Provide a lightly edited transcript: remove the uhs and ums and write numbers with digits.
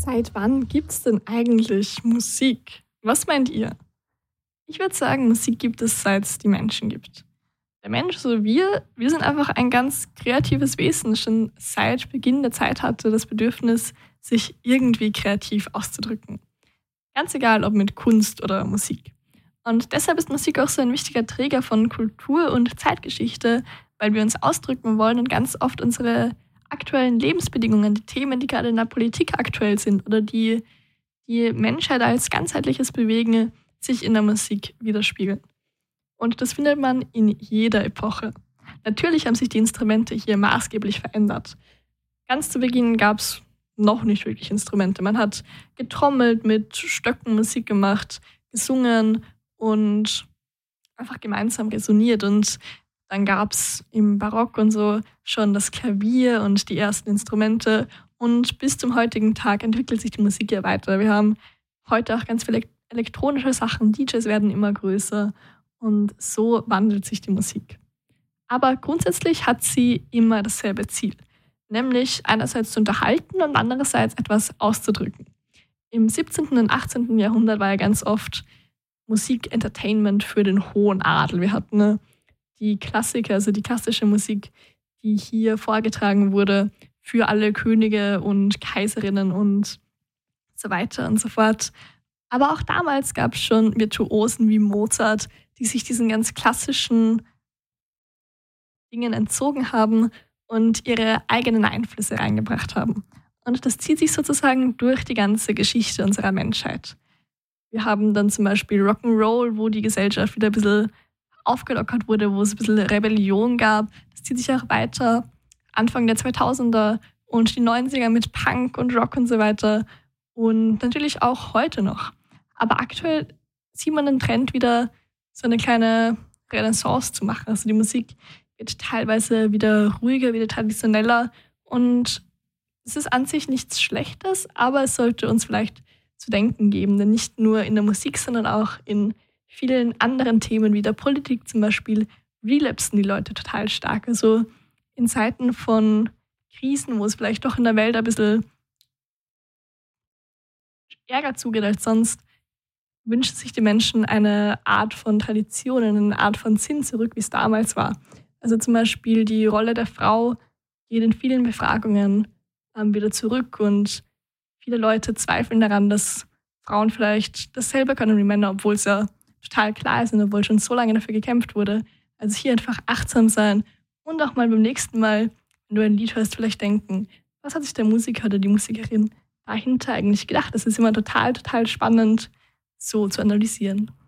Seit wann gibt's denn eigentlich Musik? Was meint ihr? Ich würde sagen, Musik gibt es, seit es die Menschen gibt. Der Mensch, so wir sind einfach ein ganz kreatives Wesen. Schon seit Beginn der Zeit hatte das Bedürfnis, sich irgendwie kreativ auszudrücken. Ganz egal, ob mit Kunst oder Musik. Und deshalb ist Musik auch so ein wichtiger Träger von Kultur und Zeitgeschichte, weil wir uns ausdrücken wollen und ganz oft unsere aktuellen Lebensbedingungen, die Themen, die gerade in der Politik aktuell sind oder die Menschheit als ganzheitliches Bewegen, sich in der Musik widerspiegeln. Und das findet man in jeder Epoche. Natürlich haben sich die Instrumente hier maßgeblich verändert. Ganz zu Beginn gab es noch nicht wirklich Instrumente. Man hat getrommelt, mit Stöcken Musik gemacht, gesungen und einfach gemeinsam resoniert. Und dann gab es im Barock und so schon das Klavier und die ersten Instrumente. Und bis zum heutigen Tag entwickelt sich die Musik ja weiter. Wir haben heute auch ganz viele elektronische Sachen. DJs werden immer größer. Und so wandelt sich die Musik. Aber grundsätzlich hat sie immer dasselbe Ziel. Nämlich einerseits zu unterhalten und andererseits etwas auszudrücken. Im 17. und 18. Jahrhundert war ja ganz oft Musik Entertainment für den hohen Adel. Wir hatten die Klassiker, also die klassische Musik, die hier vorgetragen wurde für alle Könige und Kaiserinnen und so weiter und so fort. Aber auch damals gab es schon Virtuosen wie Mozart, die sich diesen ganz klassischen Dingen entzogen haben und ihre eigenen Einflüsse reingebracht haben. Und das zieht sich sozusagen durch die ganze Geschichte unserer Menschheit. Wir haben dann zum Beispiel Rock'n'Roll, wo die Gesellschaft wieder ein bisschen aufgelockert wurde, wo es ein bisschen Rebellion gab. Das zieht sich auch weiter. Anfang der 2000er und die 90er mit Punk und Rock und so weiter. Und natürlich auch heute noch. Aber aktuell sieht man den Trend wieder, so eine kleine Renaissance zu machen. Also die Musik wird teilweise wieder ruhiger, wieder traditioneller. Und es ist an sich nichts Schlechtes, aber es sollte uns vielleicht zu denken geben. Denn nicht nur in der Musik, sondern auch in vielen anderen Themen wie der Politik zum Beispiel relapsen die Leute total stark. Also in Zeiten von Krisen, wo es vielleicht doch in der Welt ein bisschen Ärger zugeht als sonst, wünschen sich die Menschen eine Art von Tradition, eine Art von Sinn zurück, wie es damals war. Also zum Beispiel die Rolle der Frau geht in vielen Befragungen wieder zurück und viele Leute zweifeln daran, dass Frauen vielleicht dasselbe können wie Männer, obwohl es ja total klar ist und obwohl schon so lange dafür gekämpft wurde. Also hier einfach achtsam sein und auch mal beim nächsten Mal, wenn du ein Lied hörst, vielleicht denken, was hat sich der Musiker oder die Musikerin dahinter eigentlich gedacht? Das ist immer total, total spannend, so zu analysieren.